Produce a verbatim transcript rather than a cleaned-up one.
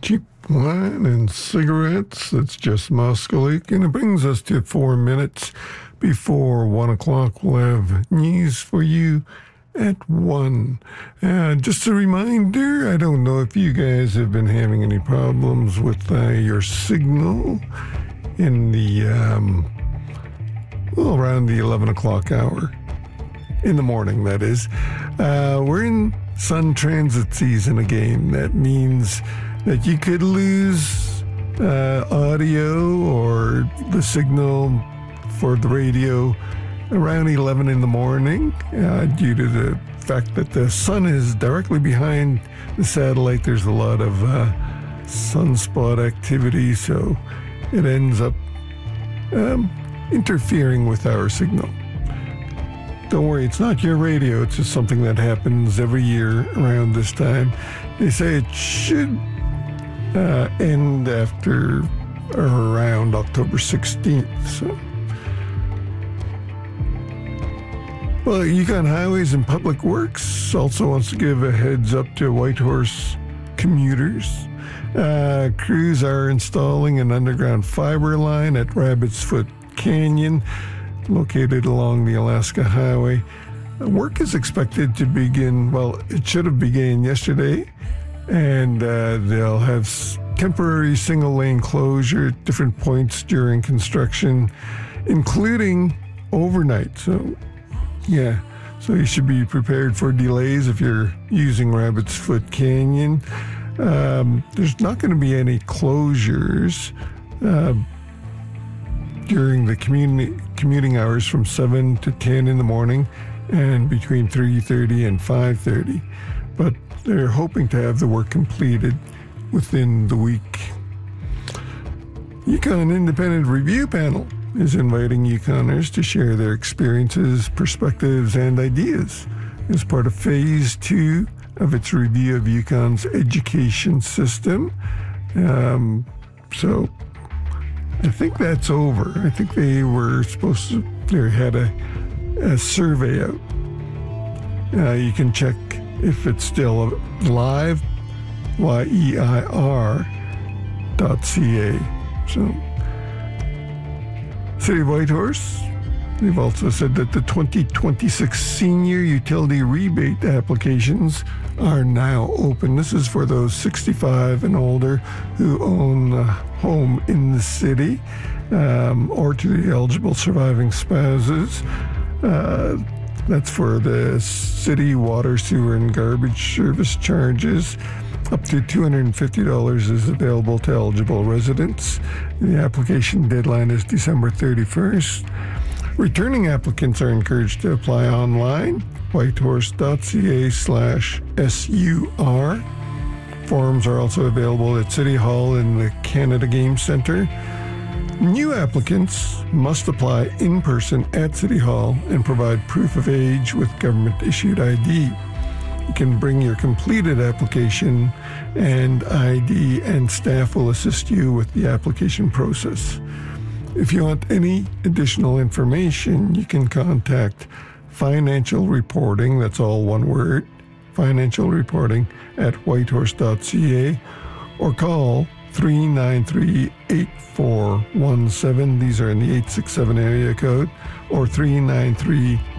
cheap wine and cigarettes. That's just Moskalik. And it brings us to four minutes before one o'clock. We'll have news for you at one. Uh, just a reminder, I don't know if you guys have been having any problems with uh, your signal in the, um, well, around the eleven o'clock hour. In the morning, that is. Uh, we're in sun transit season again. That means that you could lose uh, audio or the signal for the radio around eleven in the morning uh, due to the fact that the sun is directly behind the satellite. There's a lot of uh, sunspot activity, so it ends up um, interfering with our signal. Don't worry, it's not your radio. It's just something that happens every year around this time. They say it should uh, end after or around October sixteenth. So. Well, Yukon Highways and Public Works also wants to give a heads up to Whitehorse commuters. Uh, crews are installing an underground fiber line at Rabbit's Foot Canyon, located along the Alaska Highway. Work is expected to begin, well, it should have begun yesterday, and uh, they'll have temporary single-lane closure at different points during construction, including overnight. So, yeah, so you should be prepared for delays if you're using Rabbit's Foot Canyon. Um, there's not going to be any closures uh, during the communi- commuting hours from seven to ten in the morning and between three thirty and five thirty. But they're hoping to have the work completed within the week. Yukon Independent Review Panel is inviting Yukoners to share their experiences, perspectives, and ideas as part of phase two of its review of Yukon's education system. Um, so I think that's over. I think they were supposed to, they had a, a survey out. Uh, you can check if it's still live, Y E I R dot C A. So, City of Whitehorse, they've also said that the twenty twenty-six senior utility rebate applications are now open. This is for those sixty-five and older who own a home in the city, um, or to the eligible surviving spouses. Uh, that's for the city water, sewer, and garbage service charges. Up to two hundred fifty dollars is available to eligible residents. The application deadline is December thirty-first. Returning applicants are encouraged to apply online, whitehorse.ca slash SUR. Forms are also available at City Hall and the Canada Game Centre. New applicants must apply in person at City Hall and provide proof of age with government-issued I D. You can bring your completed application and I D, and staff will assist you with the application process. If you want any additional information, you can contact Financial Reporting, that's all one word, Financial Reporting at whitehorse dot C A, or call three nine three, eight four one seven, these are in the eight six seven area code, or three nine three,